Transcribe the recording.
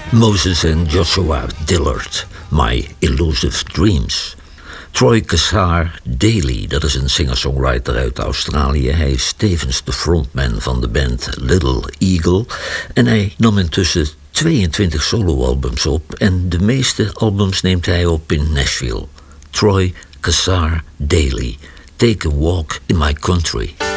Moses en Joshua Dillard, My Elusive Dreams. Troy Cassar Daly, dat is een singer-songwriter uit Australië. Hij is tevens de frontman van de band Little Eagle. En hij nam intussen 22 soloalbums op. En de meeste albums neemt hij op in Nashville. Troy Cassar Daly, Take a Walk in My Country.